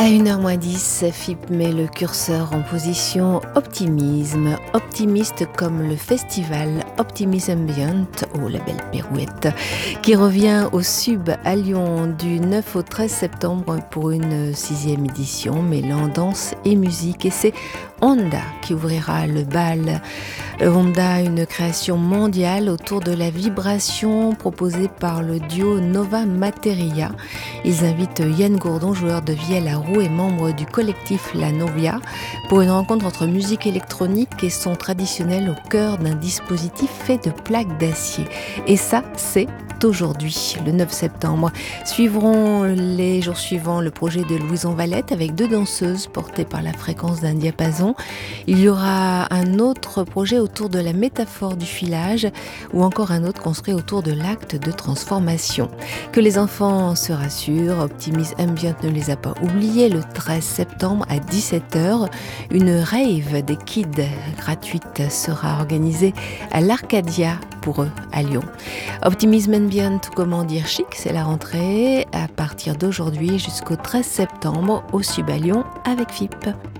1h moins 10, FIP met le curseur en position optimisme. Optimiste comme le festival Optimism Ambient au label Pirouette, qui revient au Sub à Lyon du 9 au 13 septembre pour une 6e édition mêlant danse et musique. Et c'est Honda qui ouvrira le bal. Honda, une création mondiale autour de la vibration proposée par le duo Nova Materia. Ils invitent Yann Gourdon, joueur de vielle à roue et membre du collectif La Novia, pour une rencontre entre musique électronique et son traditionnel au cœur d'un dispositif fait de plaques d'acier. Et ça, c'est aujourd'hui, le 9 septembre. Suivront les jours suivants le projet de Louison Valette avec 2 danseuses portées par la fréquence d'un diapason. Il y aura un autre projet autour de la métaphore du filage ou encore un autre construit autour de l'acte de transformation. Que les enfants se rassurent, Optimism Ambient ne les a pas oubliés. Le 13 septembre à 17h, une rave des kids gratuite sera organisée à l'Arcadia pour eux à Lyon. Optimism Ambient, comment dire chic, c'est la rentrée à partir d'aujourd'hui jusqu'au 13 septembre au Sub à Lyon avec FIP.